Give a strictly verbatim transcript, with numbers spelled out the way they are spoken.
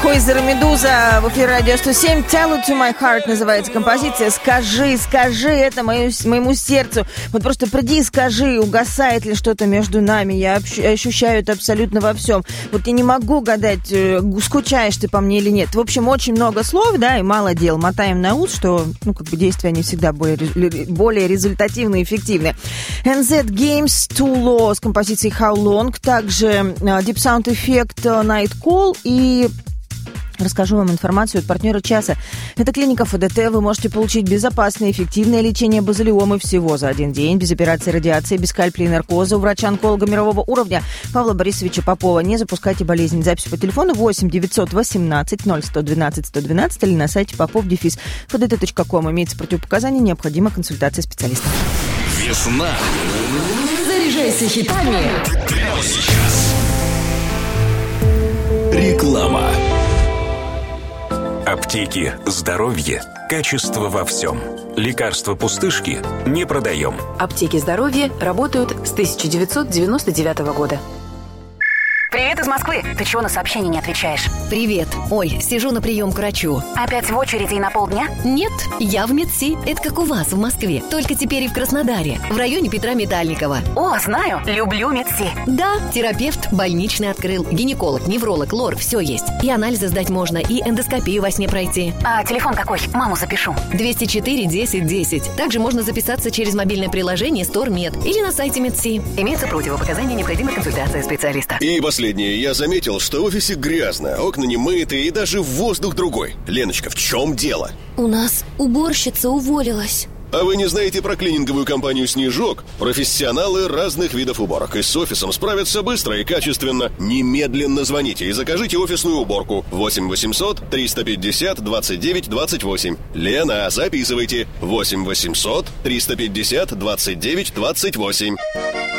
Хойзер и Медуза в эфире Радио сто семь. Tell it to my heart называется композиция. Скажи, скажи это мою, моему сердцу. Вот просто приди и скажи, угасает ли что-то между нами. Я ощущаю это абсолютно во всем. Вот я не могу гадать, скучаешь ты по мне или нет. В общем, очень много слов, да, и мало дел. Мотаем на ус, что, ну, как бы действия они всегда более, более результативны и эффективны. эн зет Games Too Low с композицией How Long. Также Deep Sound Effect Night Call. И расскажу вам информацию от партнера часа. Это клиника эф дэ тэ. Вы можете получить безопасное и эффективное лечение базалиомы всего за один день, без операции радиации, без скальпеля и наркоза у врача-онколога мирового уровня Павла Борисовича Попова. Не запускайте болезнь. Запись по телефону восемь девятьсот восемнадцать ноль сто двенадцать сто двенадцать или на сайте попов дефис эф дэ тэ точка ком. Имеется противопоказания, необходима консультация специалиста. Весна. Заряжайся хитами. Прямо сейчас. Реклама. Аптеки «Здоровье». Качество во всем. Лекарства пустышки не продаем. Аптеки «Здоровье» работают с тысяча девятьсот девяносто девятого года. Привет из Москвы. Ты чего на сообщение не отвечаешь? Привет. Ой, сижу на прием к врачу. Опять в очереди и на полдня? Нет, я в МедСи. Это как у вас в Москве. Только теперь и в Краснодаре, в районе Петра Метальникова. О, знаю. Люблю МедСи. Да, терапевт больничный открыл. Гинеколог, невролог, лор, все есть. И анализы сдать можно, и эндоскопию во сне пройти. А телефон какой? Маму запишу. двести четыре десять десять. Также можно записаться через мобильное приложение StoreMed или на сайте МедСи. Имеются противопоказания, необходима консультация специалиста. И последнее. Я заметил, что в офисе грязно, окна не мытые и даже воздух другой. Леночка, в чем дело? У нас уборщица уволилась. А вы не знаете про клининговую компанию «Снежок»? Профессионалы разных видов уборок. И с офисом справятся быстро и качественно. Немедленно звоните и закажите офисную уборку. восемь восемьсот триста пятьдесят двадцать девять двадцать восемь. Лена, записывайте. восемь восемьсот триста пятьдесят двадцать девять двадцать восемь.